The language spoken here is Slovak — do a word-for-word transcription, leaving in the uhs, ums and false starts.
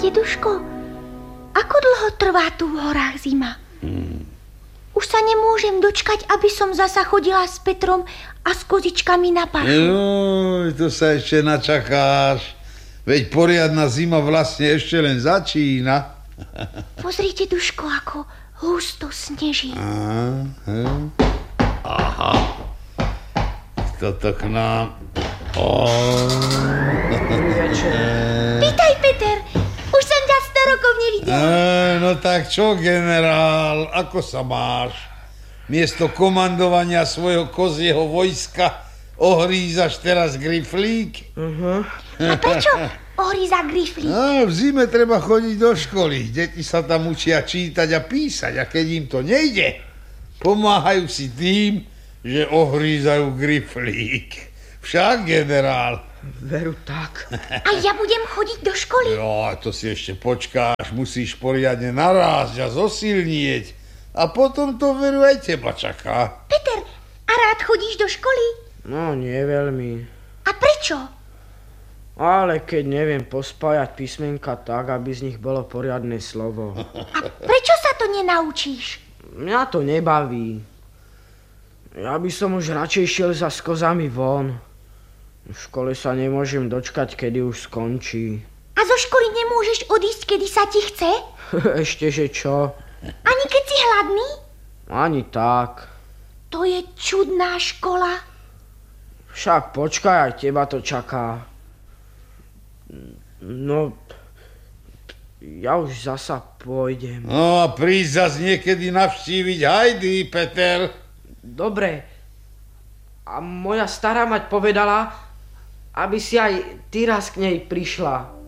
Deduško, ako dlho trvá tu v horách zima? Hmm. Už sa nemôžem dočkať, aby som zasa chodila s Petrom a s kozičkami na pašu. Juj, to sa ešte načakáš. Veď poriadna zima vlastne ešte len začína. Pozrite, Duško, ako husto sneží. Aha. Aha. Toto k nám... Oh. Vítaj, Peter. Už som ťa sto rokov nevidel. E, no tak čo, generál, ako sa máš? Miesto komandovania svojho kozieho vojska ohrízaš teraz griflík? Uh-huh. A prečo ohríza griflík? No, v zime treba chodiť do školy. Deti sa tam učia čítať a písať a keď im to nejde, pomáhajú si tým, že ohrízajú griflík. Však, generál. Veru tak. A ja budem chodiť do školy? Jo, to si ešte počkáš. Musíš poriadne narásť a zosilnieť. A potom to veru aj teba čaká. Peter, a rád chodíš do školy? No, nie veľmi. A prečo? Ale keď neviem pospájať písmenka tak, aby z nich bolo poriadne slovo. A prečo sa to nenaučíš? Mňa to nebaví. Ja by som už radšej šiel za s kozami von. V škole sa nemôžem dočkať, kedy už skončí. A zo školy nemôžeš odísť, kedy sa ti chce? Ešte, že čo? Ani keď si hladný? Ani tak. To je čudná škola. Však počkaj, aj teba to čaká. No, ja už zasa pôjdem. No a príď zas niekedy navštíviť Heidi, Peter. Dobre. A moja stará mať povedala, aby si aj ty raz k nej prišla.